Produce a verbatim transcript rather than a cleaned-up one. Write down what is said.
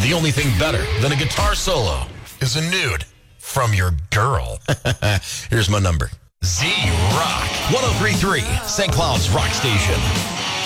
The only thing better than a guitar solo is a nude from your girl. Here's my number. Z-Rock. one oh three point three, Saint Cloud's Rock Station.